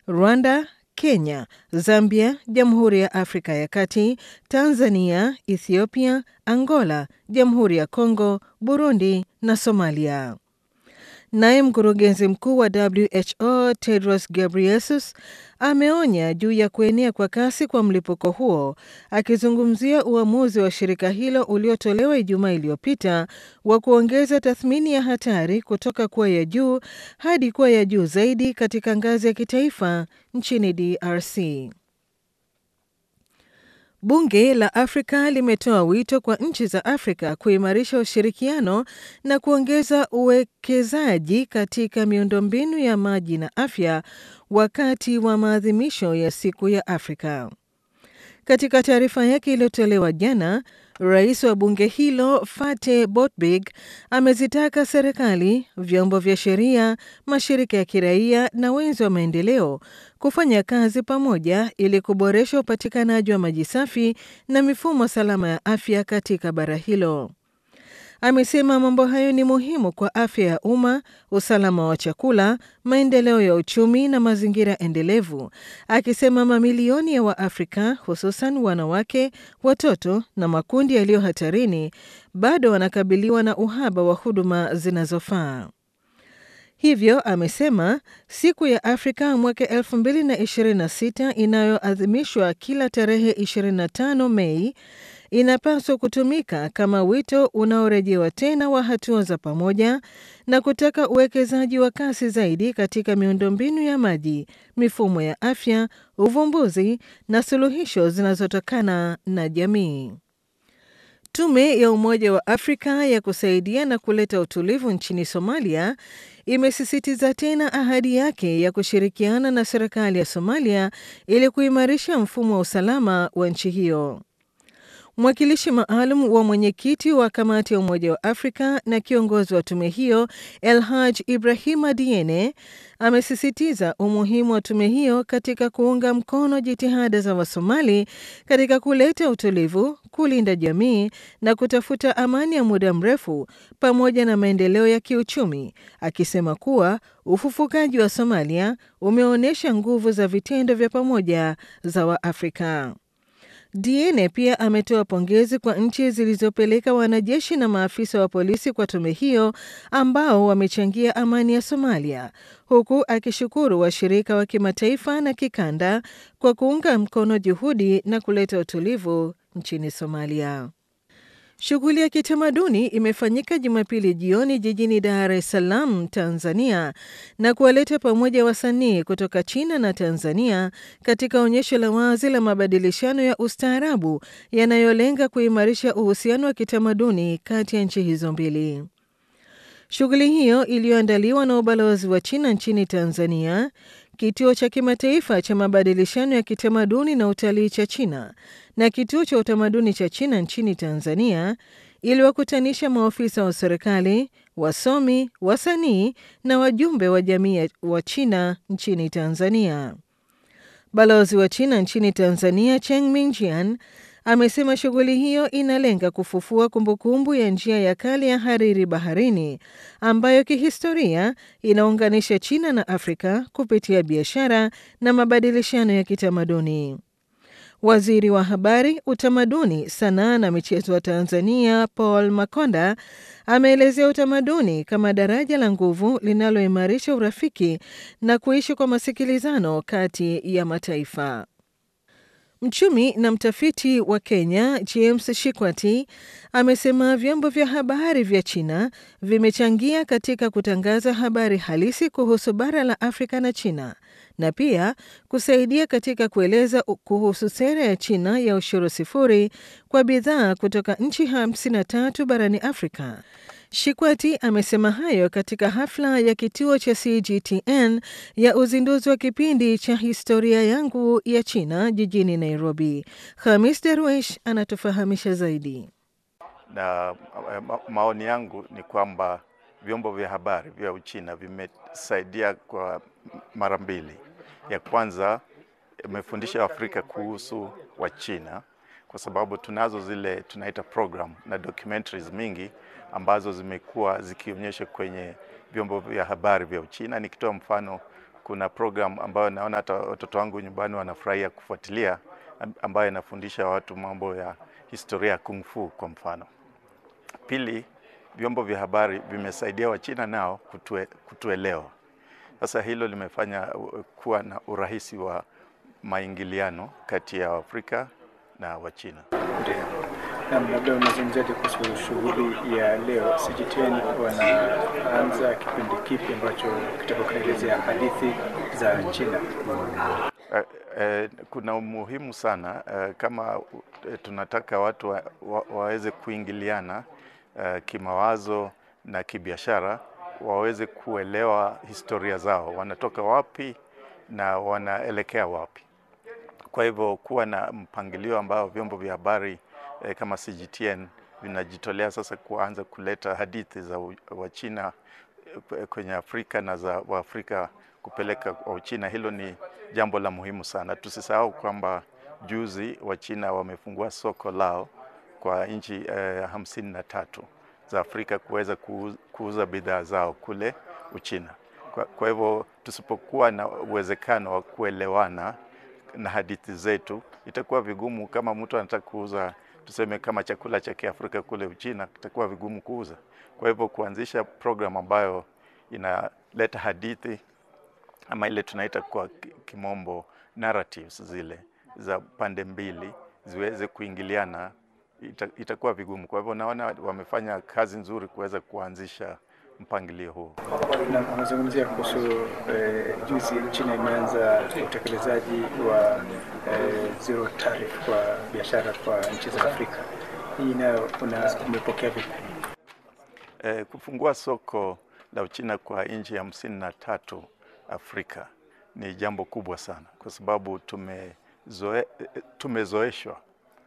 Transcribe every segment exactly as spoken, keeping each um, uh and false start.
Rwanda, Kenya, Zambia, Jamhuri ya Afrika ya Kati, Tanzania, Ethiopia, Angola, Jamhuri ya Kongo, Burundi na Somalia. Naye mkurugenzi mkuu wa W H O Tedros Ghebreyesus ameonya juu ya kuenea kwa kasi kwa mlipuko huo, akizungumzia uamuzi wa shirika hilo uliotolewa Ijumaa iliyopita wa kuongeza tathmini ya hatari kutoka kuwa ya juu hadi kuwa ya juu zaidi katika ngazi ya kitaifa nchini D R C. Bunge la Afrika limetoa wito kwa nchi za Afrika kuimarisha ushirikiano na kuongeza uwekezaji katika miundombinu ya maji na afya wakati wa maadhimisho ya siku ya Afrika. Katika taarifa yake iliyotolewa jana, rais wa bunge hilo Fate Botbig amezitaka serikali, vyombo vya sheria, mashirika ya kiraia na wenzi wa maendeleo kufanya kazi pamoja ili kuboresha upatikanaji wa maji safi na mifumo salama ya afya katika bara hilo. Amesema mambo hayo ni muhimu kwa afya ya umma, usalama wa chakula, maendeleo ya uchumi na mazingira endelevu, akisema mamilioni ya Waafrika, hususan wanawake, watoto na makundi yaliyo hatarini, bado wanakabiliwa na uhaba wa huduma zinazofaa. Hivyo amesema siku ya Afrika mwaka elfu mbili na ishirini na sita inayoadhimishwa kila tarehe ishirini na tano Mei inapaswa kutumika kama wito unaorejewa tena wa hatua za pamoja na kutaka uwekezaji wa kasi zaidi katika miundombinu ya maji, mifumo ya afya, uvumbuzi na suluhisho zinazotokana na jamii. Tume ya Umoja wa Afrika ya kusaidia na kuleta utulivu nchini Somalia imesisitiza tena ahadi yake ya kushirikiana na serikali ya Somalia ili kuimarisha mfumo wa usalama wa nchi hiyo. Mwakilishi maalum wa mwenyekiti wa kamati ya Umoja wa Afrika na kiongozi wa tume hiyo Elhaj Ibrahima Diene amesisitiza umuhimu wa tume hiyo katika kuunga mkono jitihada za Wasomali katika kuleta utulivu, kulinda jamii na kutafuta amani ya muda mrefu pamoja na maendeleo ya kiuchumi, akisema kuwa ufufukaji wa Somalia umeonyesha nguvu za vitendo vya pamoja za Waafrika. Diene pia ametoa pongezi kwa nchi zilizopeleka wanajeshi na maafisa wa polisi kwa tume hiyo ambao wamechangia amani ya Somalia, huku akishukuru washirika wa kimataifa na kikanda kwa kuunga mkono juhudi na kuleta utulivu nchini Somalia. Shughuli ya kitamaduni imefanyika Jumapili jioni jijini Dar es Salaam, Tanzania, na kuwaleta pamoja wasanii kutoka China na Tanzania katika onyesho la wazi la mabadilishano ya ustaarabu yanayolenga kuimarisha uhusiano wa kitamaduni kati ya nchi hizo mbili. Shughuli hiyo iliyoandaliwa na ubalozi wa China nchini Tanzania, kituo cha kimataifa cha mabadilishano ya kitamaduni na utalii cha China na kituo cha utamaduni cha China nchini Tanzania iliwakutanisha maofisa wa serikali, wasomi, wasanii na wajumbe wa jamii wa China nchini Tanzania. Balozi wa China nchini Tanzania Cheng Mingjian amesema shughuli hiyo inalenga kufufua kumbukumbu ya njia ya kale ya hariri baharini ambayo kihistoria inaunganisha China na Afrika kupitia biashara na mabadilishano ya kitamaduni. Waziri wa Habari, Utamaduni, Sanaa na Michezo wa Tanzania Paul Makonda ameelezea utamaduni kama daraja la nguvu linaloimarisha urafiki na kuishi kwa masikilizano kati ya mataifa. Mchumi na mtafiti wa Kenya James Shikwati amesema vyombo vya habari vya China vimechangia katika kutangaza habari halisi kuhusu bara la Afrika na China na pia kusaidia katika kueleza kuhusu sera ya China ya ushuru sifuri kwa bidhaa kutoka nchi hamsini na tatu barani Afrika. Shikwati amesema hayo katika hafla ya kituo cha C G T N ya uzinduzi wa kipindi cha Historia yangu ya China jijini Nairobi. Khamis Darwish anatufahamisha zaidi. Na ma maoni yangu ni kwamba vyombo vya habari vya Uchina vimesaidia kwa mara mbili. Ya kwanza imefundisha Afrika kuhusu wa China kwa sababu tunazo zile tunaita program na documentaries mingi ambazo zimekuwa zikionyesha kwenye vyombo vya habari vya Uchina. Nikitoa mfano kuna program ambayo naona hata watoto wangu nyumbani wanafurahia kufuatilia, ambayo inafundisha watu mambo ya historia ya Kung Fu kwa mfano. Pili, vyombo vya habari vimesaidia Wachina nao kutue, kutuelewa. Sasa hilo limefanya kuwa na urahisi wa maingiliano kati ya Afrika na Wachina. Ndio. Na labda unazungumziaje kuhusu shughuli ya leo? C G T N wanaanza kipindi kipi ambacho kitakuwa kinaelezea hadithi za China? Uh, uh, kuna umuhimu sana uh, kama uh, tunataka watu wa, wa, waweze kuingiliana uh, kimawazo na kibiashara, waweze kuelewa historia zao, wanatoka wapi na wanaelekea wapi. Kwa hivyo kuwa na mpangilio ambao vyombo vya habari eh, kama C G T N vinajitolea sasa kuanza kuleta hadithi za Wachina kwenye Afrika na za Waafrika kupeleka kwa Uchina, hilo ni jambo la muhimu sana. Tusisahau kwamba juzi Wachina wamefungua soko lao kwa nchi eh, hamsini na tatu za Afrika kuweza kuuza bidhaa zao kule Uchina. Kwa, kwa hivyo tusipokuwa na uwezekano wa kuelewana na hadithi zetu, itakuwa vigumu. Kama mtu anataka kuuza tuseme kama chakula cha Kiafrika kule Uchina, itakuwa vigumu kuuza. Kwa hivyo kuanzisha program ambayo inaleta hadithi ama ile tunaita kwa kimombo narratives, zile za pande mbili ziweze kuingiliana, ita, itakuwa vigumu. Kwa hivyo naona wamefanya kazi nzuri kuweza kuanzisha mpangilio huo. Na unazungumzia kuhusu eh, juzi China imeanza utekelezaji wa eh, zero tariff kwa biashara kwa nchi za Afrika. Hii nayo umepokea vipi? Eh, kufungua soko la Uchina kwa nchi hamsini na tatu Afrika ni jambo kubwa sana, kwa sababu tumezoe, tumezoeshwa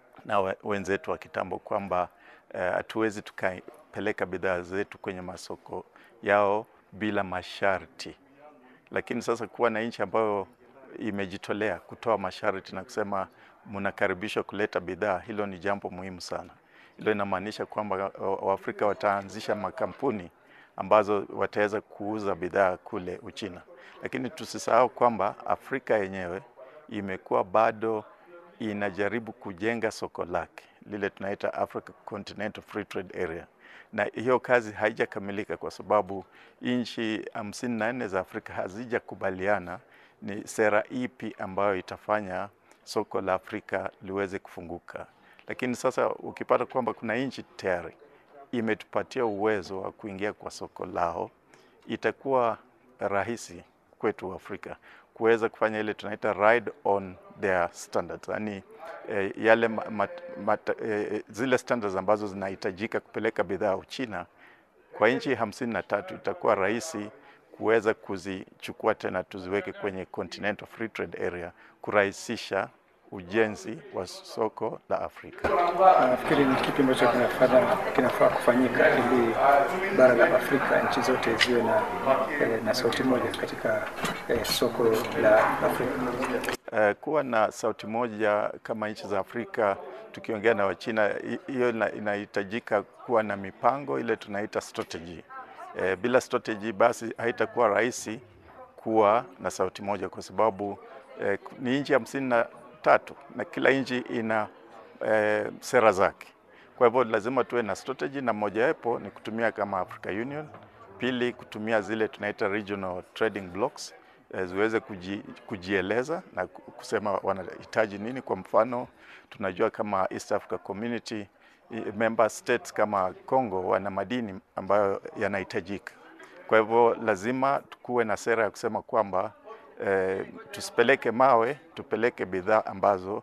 na wenzetu wa kitambo kwamba hatuwezi uh, tukapeleka bidhaa zetu kwenye masoko yao bila masharti. Lakini sasa kuwa na nchi ambayo imejitolea kutoa masharti na kusema mnakaribishwa kuleta bidhaa, hilo ni jambo muhimu sana. Hilo inamaanisha kwamba Waafrika wataanzisha makampuni ambazo wataweza kuuza bidhaa kule Uchina. Lakini tusisahau kwamba Afrika yenyewe imekuwa bado inajaribu kujenga soko lake, lile tunaita Africa Continental Free Trade Area. Na hiyo kazi haijakamilika kwa sababu nchi hamsini na nne za Afrika hazijakubaliana ni sera ipi ambayo itafanya soko la Afrika liweze kufunguka. Lakini sasa ukipata kwamba kuna nchi tayari imetupatia uwezo wa kuingia kwa soko lao, itakuwa rahisi kwetu Afrika kuweza kufanya ile tunaita ride on their standards, yani eh, yale mat, mat, eh, zile standards ambazo zinahitajika kupeleka bidhaa Uchina kwa nchi hamsini na tatu, itakuwa rahisi kuweza kuzichukua tena tuziweke kwenye Continental Free Trade Area, kurahisisha ujenzi wa soko la Afrika. Nafikiri ni kipi ambacho kinafaa kinafaa kufanyika ili bara la Afrika nchi zote ziwe na eh, na sauti moja katika eh, soko la Afrika? Uh, kuwa na sauti moja kama nchi za Afrika tukiongea na Wachina, hiyo inahitajika kuwa na mipango ile tunaita strategy. Uh, bila strategy basi haitakuwa rahisi kuwa na sauti moja, kwa sababu uh, ni nchi hamsini na tatu na kila nchi ina e, sera zake. Kwa hivyo lazima tuwe na strategy, na mojawapo ni kutumia kama Africa Union. Pili, kutumia zile tunaita regional trading blocks e, ziweze kuji, kujieleza na kusema wanahitaji nini. Kwa mfano tunajua kama East Africa Community member states kama Congo wana madini ambayo yanahitajika. Kwa hivyo lazima tukuwe na sera ya kusema kwamba Eh, tusipeleke mawe, tupeleke bidhaa ambazo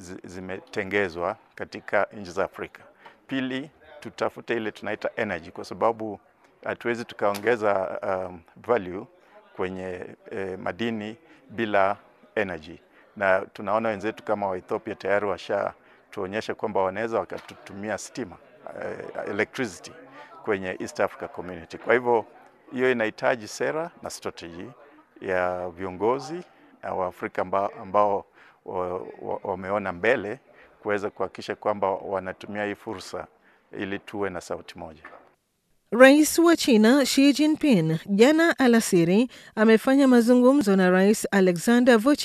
zimetengezwa katika nchi za Afrika. Pili, tutafute ile tunaita energy, kwa sababu hatuwezi tukaongeza um, value kwenye eh, madini bila energy. Na tunaona wenzetu kama wa Ethiopia tayari washa tuonyesha kwamba wanaweza wakatutumia stima, uh, electricity kwenye East Africa Community. Kwa hivyo hiyo inahitaji sera na strategy ya viongozi wa Afrika ambao, ambao wameona mbele kuweza kuhakikisha kwamba wanatumia hii fursa ili tuwe na sauti moja. Rais wa China Xi Jinping jana alasiri amefanya mazungumzo na Rais Alexander Vucic